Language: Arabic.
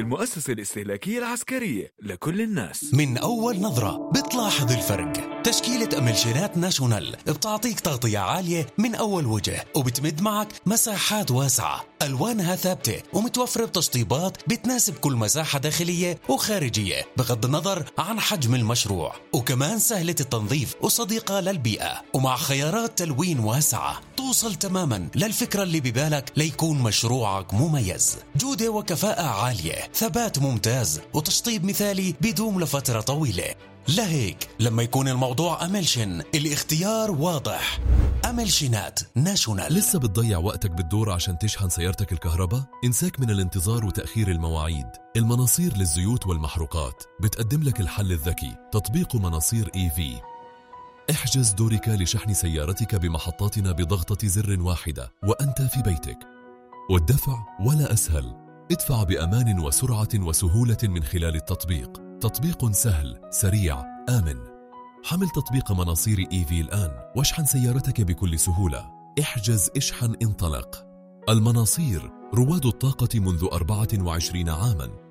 المؤسسة الاستهلاكية العسكرية لكل الناس. من أول نظرة بتلاحظ الفرق. تشكيلة أملشينات ناشونال بتعطيك تغطية عالية من أول وجه، وبتمد معك مساحات واسعة، ألوانها ثابتة ومتوفرة بتشطيبات بتناسب كل مساحة داخلية وخارجية بغض النظر عن حجم المشروع، وكمان سهلة التنظيف وصديقة للبيئة، ومع خيارات تلوين واسعة توصل تماما للفكرة اللي ببالك ليكون مشروعك مميز. جودة وكفاءة عالية، ثبات ممتاز، وتشطيب مثالي بيدوم لفترة طويلة. لهيك لما يكون الموضوع أملشن الاختيار واضح. أملشينات ناشونال. لسه بتضيع وقتك بالدور عشان تشحن سيارتك الكهرباء؟ انساك من الانتظار وتأخير المواعيد. المناصير للزيوت والمحروقات بتقدم لك الحل الذكي، تطبيق مناصير EV. احجز دورك لشحن سيارتك بمحطاتنا بضغطة زر واحدة وأنت في بيتك، والدفع ولا أسهل. ادفع بأمان وسرعة وسهولة من خلال التطبيق. تطبيق سهل، سريع، آمن. حمل تطبيق مناصير EV الآن واشحن سيارتك بكل سهولة. احجز، اشحن، انطلق. المناصير، رواد الطاقة منذ 24 عاماً.